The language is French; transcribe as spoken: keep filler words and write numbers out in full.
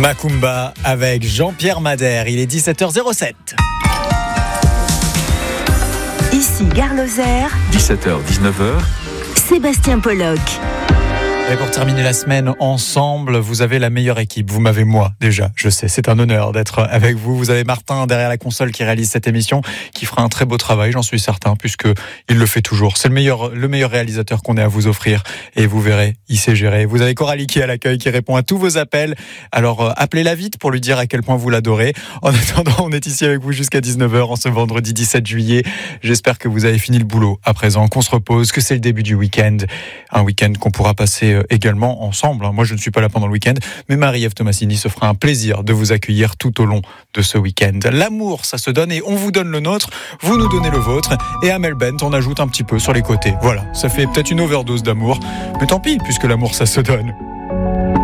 Macumba avec Jean-Pierre Madère, il est dix-sept heures zéro sept. Ici Gare Lozère, dix-sept heures dix-neuf heures. Sébastien Pollock. Et pour terminer la semaine ensemble, vous avez la meilleure équipe. Vous m'avez moi, déjà, je sais, c'est un honneur d'être avec vous. Vous avez Martin derrière la console qui réalise cette émission, qui fera un très beau travail, j'en suis certain, puisque il le fait toujours. C'est le meilleur, le meilleur réalisateur qu'on ait à vous offrir. Et vous verrez, il sait gérer. Vous avez Coralie qui est à l'accueil, qui répond à tous vos appels. Alors, euh, appelez-la vite pour lui dire à quel point vous l'adorez. En attendant, on est ici avec vous jusqu'à dix-neuf heures en ce vendredi dix-sept juillet. J'espère que vous avez fini le boulot à présent, qu'on se repose, que c'est le début du week-end. Un week-end qu'on pourra passer également ensemble. Moi, je ne suis pas là pendant le week-end, mais Marie-Ève Tomassini se fera un plaisir de vous accueillir tout au long de ce week-end. L'amour, ça se donne et on vous donne le nôtre, vous nous donnez le vôtre, et à Melbent, on ajoute un petit peu sur les côtés. Voilà, ça fait peut-être une overdose d'amour, mais tant pis, puisque l'amour, ça se donne.